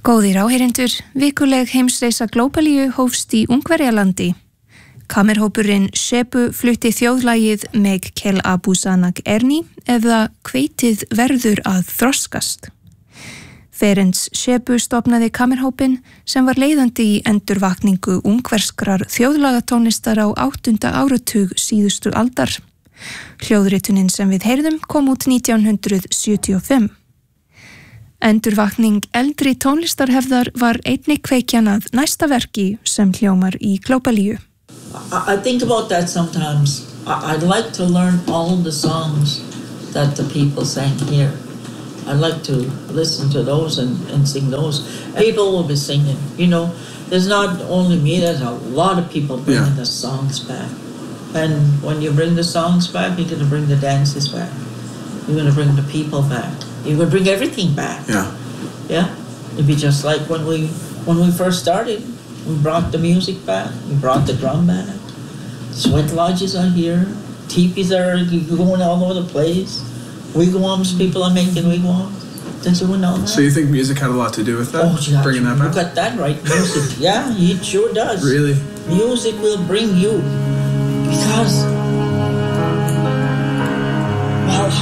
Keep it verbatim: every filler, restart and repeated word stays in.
Góðir áheyrendur, vikuleg heimsreisa Glóbalíu hófst í Ungverjalandi. Kamerhópurinn Shebu flutti þjóðlagið Meg Kel Abu Sanak Erni eða Hveitið verður að þroskast. Ferenc Shebu stofnaði kamerhópinn sem var leiðandi í endurvakningu ungverskrar þjóðlagatónlistar á áttunda áratug síðustu aldar. Hljóðritunin sem við heyrðum kom út nítján hundruð sjötíu og fimm. Endurvakning eldri tónlistarhefðar var einnig kveikjan að næsta verki sem hljómar í Glóbalíu. I think about that sometimes. I'd like to learn all the songs that the people sang here. I'd like to listen to those and, and sing those. People will be singing, you know. There's not only me, there's a lot of people bringing yeah. the songs back. And when you bring the songs back, you're going to bring the dances back. You're going to bring the people back. You're going to bring everything back. Yeah. Yeah. It'd be just like when we when we first started. We brought the music back. We brought the drum back. Sweat lodges are here. Teepees are going all over the place. Wigwams, people are making wigwams. They're doing all that. So you think music had a lot to do with that? Oh, yeah. Bringing that you back? got that right. Music. Yeah, it sure does. Really? Music will bring you. Because